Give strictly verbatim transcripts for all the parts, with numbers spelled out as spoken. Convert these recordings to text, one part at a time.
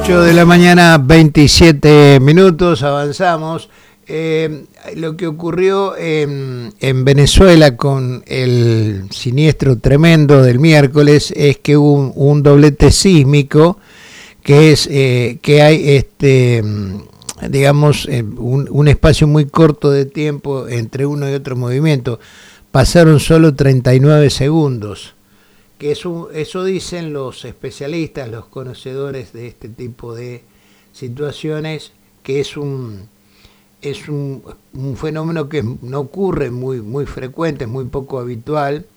ocho de la mañana, veintisiete minutos, avanzamos. Eh, lo que ocurrió en, en Venezuela con el siniestro tremendo del miércoles es que hubo un, un doblete sísmico, que es eh, que hay este digamos eh, un, un espacio muy corto de tiempo entre uno y otro movimiento. Pasaron solo treinta y nueve segundos. Que eso, eso dicen los especialistas, los conocedores de este tipo de situaciones, que es un es un, un fenómeno que no ocurre muy muy frecuente, es muy poco habitual,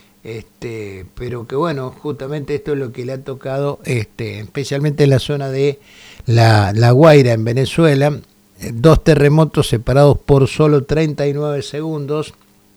este, pero que bueno, justamente esto es lo que le ha tocado, este, especialmente en la zona de la, la Guaira en Venezuela, dos terremotos separados por solo treinta y nueve segundos.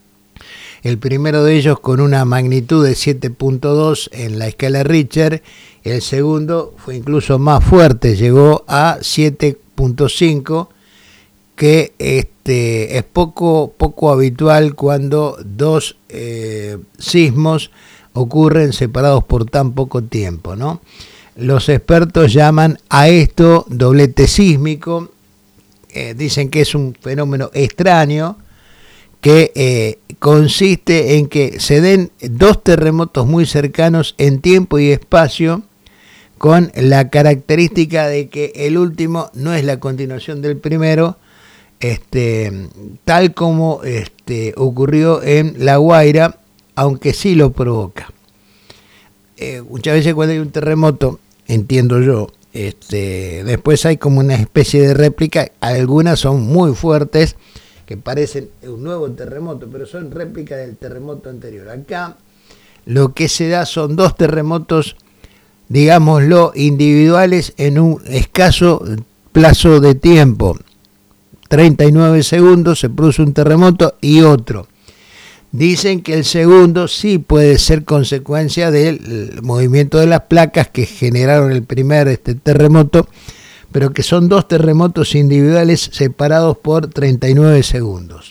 El primero de ellos con una magnitud de siete punto dos en la escala Richter, el segundo fue incluso más fuerte, llegó a siete punto cinco, que este, es poco, poco habitual cuando dos eh, sismos ocurren separados por tan poco tiempo, ¿no? Los expertos llaman a esto doblete sísmico, eh, dicen que es un fenómeno extraño, que eh, consiste en que se den dos terremotos muy cercanos en tiempo y espacio, con la característica de que el último no es la continuación del primero, este, tal como este, ocurrió en La Guaira, aunque sí lo provoca. Eh, muchas veces cuando hay un terremoto, entiendo yo, este, después hay como una especie de réplica, algunas son muy fuertes, que parecen un nuevo terremoto, pero son réplicas del terremoto anterior. Acá lo que se da son dos terremotos, digámoslo, individuales en un escaso plazo de tiempo. treinta y nueve segundos se produce un terremoto y otro. Dicen que el segundo sí puede ser consecuencia del movimiento de las placas que generaron el primer este, terremoto, pero que son dos terremotos individuales separados por treinta y nueve segundos.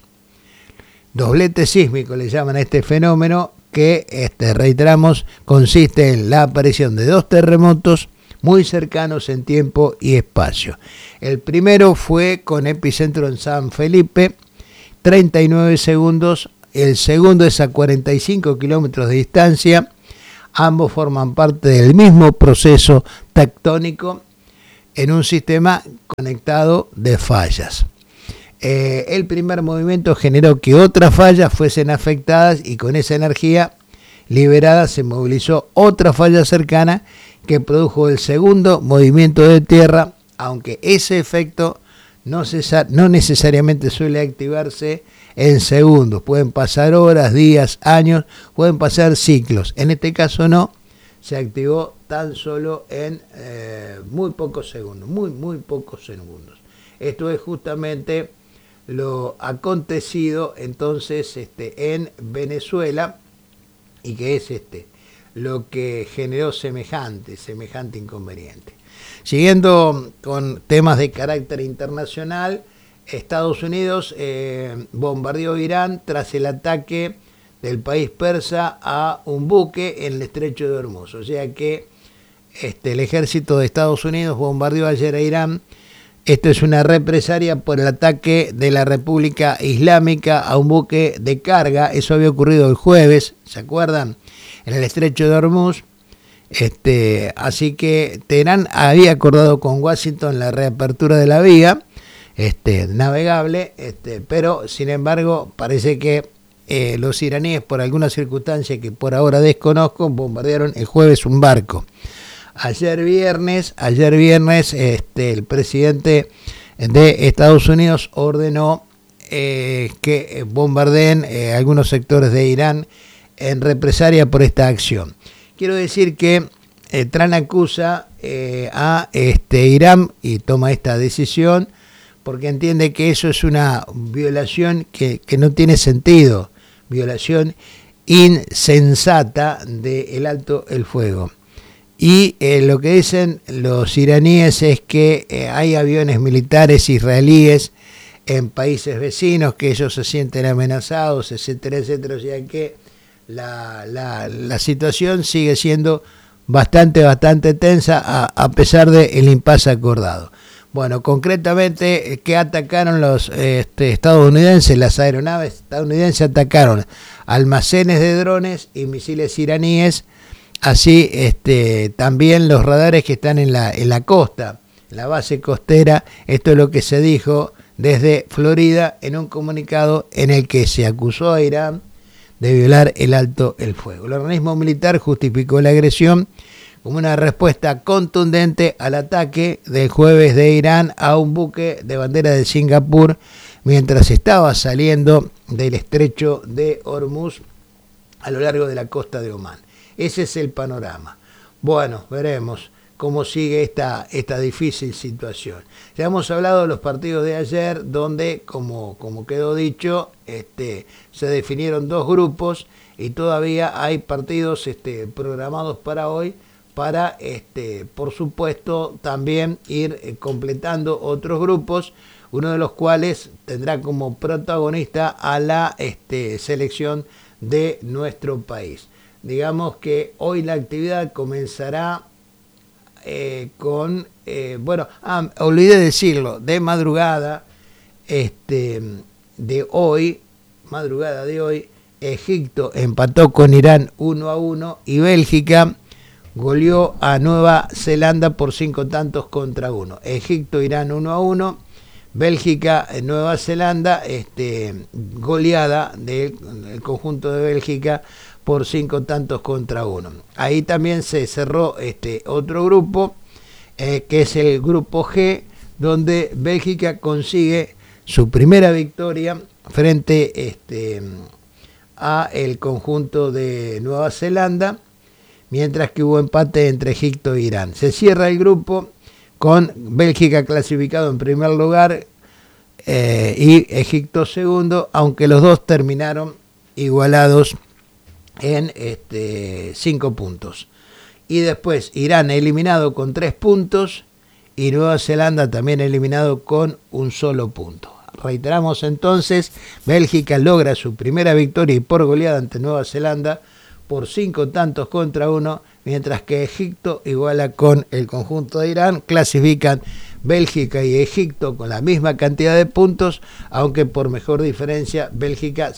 Doblete sísmico le llaman a este fenómeno, que, este, reiteramos, consiste en la aparición de dos terremotos muy cercanos en tiempo y espacio. El primero fue con epicentro en San Felipe, treinta y nueve segundos. El segundo es a cuarenta y cinco kilómetros de distancia. Ambos forman parte del mismo proceso tectónico en un sistema conectado de fallas. Eh, el primer movimiento generó que otras fallas fuesen afectadas y con esa energía liberada se movilizó otra falla cercana que produjo el segundo movimiento de tierra, aunque ese efecto no, cesa, no necesariamente suele activarse en segundos. Pueden pasar horas, días, años, pueden pasar ciclos. En este caso no. Se activó tan solo en eh, muy pocos segundos, muy, muy pocos segundos. Esto es justamente lo acontecido entonces este, en Venezuela, y que es este lo que generó semejante, semejante inconveniente. Siguiendo con temas de carácter internacional, Estados Unidos eh, bombardeó Irán tras el ataque del país persa a un buque en el estrecho de Hormuz. O sea que este, el ejército de Estados Unidos bombardeó ayer a Irán. Esto es una represalia por el ataque de la República Islámica a un buque de carga. Eso había ocurrido el jueves, ¿se acuerdan? En el estrecho de Hormuz. Este, así que Teherán había acordado con Washington la reapertura de la vía este, navegable, este, pero sin embargo parece que Eh, los iraníes, por alguna circunstancia que por ahora desconozco, bombardearon el jueves un barco. Ayer viernes, ayer viernes este, el presidente de Estados Unidos ordenó eh, que bombardeen eh, algunos sectores de Irán en represalia por esta acción. Quiero decir que eh, Trump acusa eh, a este, Irán y toma esta decisión porque entiende que eso es una violación que, que no tiene sentido. Violación insensata del alto el fuego. Y eh, lo que dicen los iraníes es que eh, hay aviones militares israelíes en países vecinos, que ellos se sienten amenazados, etcétera, etcétera. O sea que la, la, la situación sigue siendo bastante, bastante tensa a, a pesar del impasse acordado. Bueno, concretamente, ¿qué atacaron los este, estadounidenses? Las aeronaves estadounidenses atacaron almacenes de drones y misiles iraníes, así este, también los radares que están en la, en la costa, en la base costera. Esto es lo que se dijo desde Florida en un comunicado en el que se acusó a Irán de violar el alto el fuego. El organismo militar justificó la agresión como una respuesta contundente al ataque del jueves de Irán a un buque de bandera de Singapur mientras estaba saliendo del estrecho de Hormuz a lo largo de la costa de Omán. Ese es el panorama. Bueno, veremos cómo sigue esta, esta difícil situación. Ya hemos hablado de los partidos de ayer, donde, como, como quedó dicho, este, se definieron dos grupos y todavía hay partidos este, programados para hoy, para, este, por supuesto, también ir eh, completando otros grupos, uno de los cuales tendrá como protagonista a la este, selección de nuestro país. Digamos que hoy la actividad comenzará eh, con, eh, bueno, ah, olvidé decirlo, de madrugada este, de hoy, madrugada de hoy, Egipto empató con Irán uno a uno y Bélgica goleó a Nueva Zelanda por cinco tantos contra uno. Egipto, Irán uno a uno, Bélgica, Nueva Zelanda, este, goleada del el conjunto de Bélgica por cinco tantos contra uno. Ahí también se cerró este otro grupo, eh, que es el grupo G, donde Bélgica consigue su primera victoria frente este, a el conjunto de Nueva Zelanda, mientras que hubo empate entre Egipto e Irán. Se cierra el grupo con Bélgica clasificado en primer lugar eh, y Egipto segundo, aunque los dos terminaron igualados en este, cinco puntos. Y después Irán eliminado con tres puntos y Nueva Zelanda también eliminado con un solo punto. Reiteramos entonces, Bélgica logra su primera victoria y por goleada ante Nueva Zelanda por cinco tantos contra uno, mientras que Egipto iguala con el conjunto de Irán. Clasifican Bélgica y Egipto con la misma cantidad de puntos, aunque por mejor diferencia Bélgica